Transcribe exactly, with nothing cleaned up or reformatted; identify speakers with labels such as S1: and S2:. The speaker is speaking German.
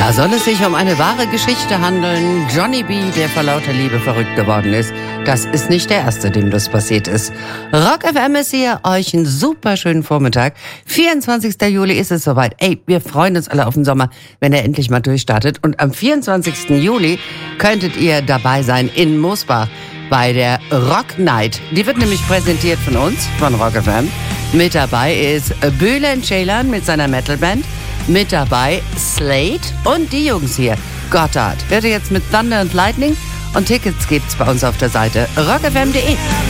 S1: Da soll es sich um eine wahre Geschichte handeln. Johnny B., der vor lauter Liebe verrückt geworden ist. Das ist nicht der Erste, dem das passiert ist. Rock F M ist hier. Euch einen super schönen Vormittag. vierundzwanzigster Juli ist es soweit. Ey, wir freuen uns alle auf den Sommer, wenn er endlich mal durchstartet. Und am vierundzwanzigsten Juli könntet ihr dabei sein in Mosbach bei der Rock Night. Die wird nämlich präsentiert von uns, von Rock F M. Mit dabei ist Bülent Ceylan mit seiner Metalband. Mit dabei Slade und die Jungs hier. Gotthard. Hört ihr jetzt mit Thunder and Lightning? Und Tickets gibt's bei uns auf der Seite rock f m punkt d e.